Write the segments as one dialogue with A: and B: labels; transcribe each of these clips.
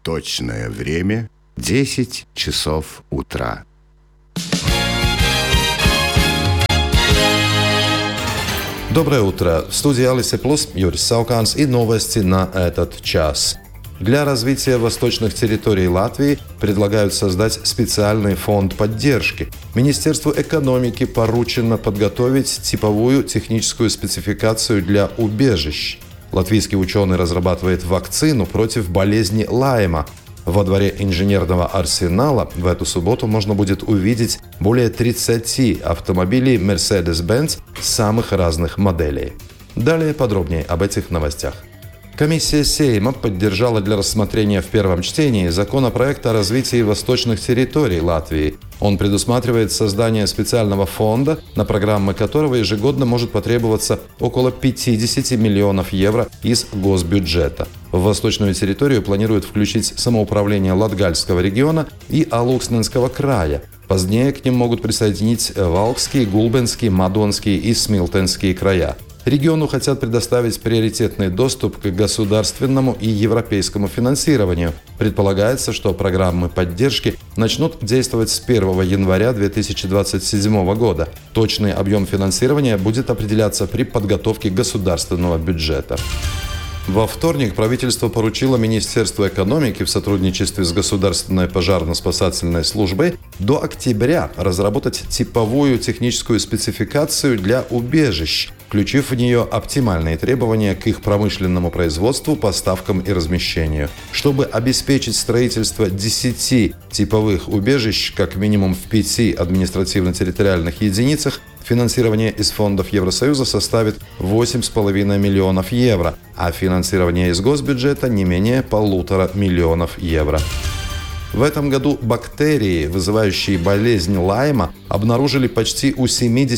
A: Точное время 10 часов утра.
B: Доброе утро. В студии Алисе Плюс Юрис Сауканс и новости на этот час. Для развития восточных территорий Латвии предлагают создать специальный фонд поддержки. Министерству экономики поручено подготовить типовую техническую спецификацию для убежищ. Латвийский ученый разрабатывает вакцину против болезни Лайма. Во дворе инженерного арсенала в эту субботу можно будет увидеть более 30 автомобилей Mercedes-Benz самых разных моделей. Далее подробнее об этих новостях. Комиссия Сейма поддержала для рассмотрения в первом чтении законопроект о развитии восточных территорий Латвии. Он предусматривает создание специального фонда, на программы которого ежегодно может потребоваться около 50 миллионов евро из госбюджета. В восточную территорию планируют включить самоуправление Латгальского региона и Алуксненского края. Позднее к ним могут присоединить Валкский, Гулбенский, Мадонский и Смилтенский края. Региону хотят предоставить приоритетный доступ к государственному и европейскому финансированию. Предполагается, что программы поддержки начнут действовать с 1 января 2027 года. Точный объем финансирования будет определяться при подготовке государственного бюджета. Во вторник правительство поручило Министерству экономики в сотрудничестве с Государственной пожарно-спасательной службой до октября разработать типовую техническую спецификацию для убежищ, включив в нее оптимальные требования к их промышленному производству, поставкам и размещению. Чтобы обеспечить строительство 10 типовых убежищ, как минимум в 5 административно-территориальных единицах, финансирование из фондов Евросоюза составит 8,5 миллионов евро, а финансирование из госбюджета не менее 1,5 миллионов евро. В этом году бактерии, вызывающие болезнь Лайма, обнаружили почти у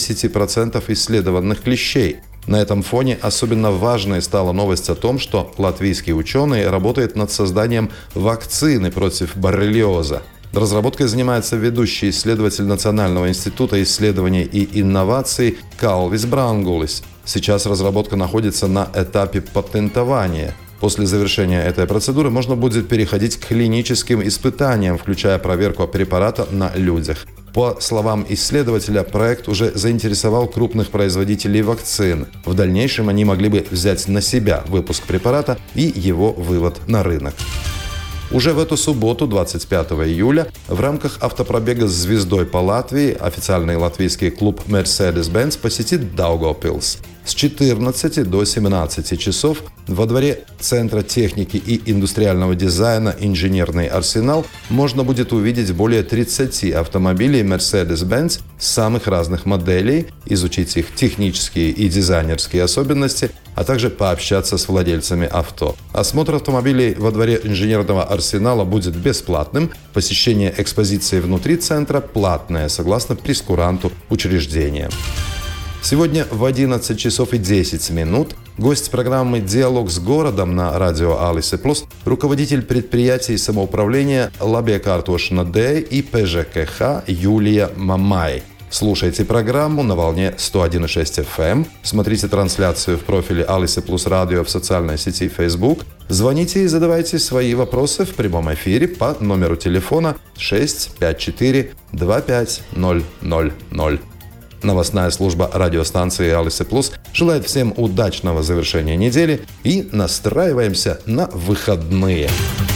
B: 70% исследованных клещей. На этом фоне особенно важной стала новость о том, что латвийский ученый работает над созданием вакцины против боррелиоза. Разработкой занимается ведущий исследователь Национального института исследований и инноваций Калвис Брангулис. Сейчас разработка находится на этапе патентования. После завершения этой процедуры можно будет переходить к клиническим испытаниям, включая проверку препарата на людях. По словам исследователя, проект уже заинтересовал крупных производителей вакцин. В дальнейшем они могли бы взять на себя выпуск препарата и его вывод на рынок. Уже в эту субботу, 25 июля, в рамках автопробега с звездой по Латвии официальный латвийский клуб Mercedes-Benz посетит Даугавпилс. С 14 до 17 часов во дворе Центра техники и индустриального дизайна «Инженерный арсенал» можно будет увидеть более 30 автомобилей Mercedes-Benz самых разных моделей, изучить их технические и дизайнерские особенности, а также пообщаться с владельцами авто. Осмотр автомобилей во дворе инженерного арсенала будет бесплатным, посещение экспозиции внутри центра платное, согласно прескуранту учреждения. Сегодня в 11 часов и 10 минут гость программы «Диалог с городом» на радио Алисе Плюс, руководитель предприятий самоуправления Лабиекартошна Д и ПЖКХ Юлия Мамай. Слушайте программу на волне 101,6 FM, смотрите трансляцию в профиле Алисе Плюс Радио в социальной сети Facebook, звоните и задавайте свои вопросы в прямом эфире по номеру телефона 654 25000. Новостная служба радиостанции Алисе Плюс желает всем удачного завершения недели и настраиваемся на выходные.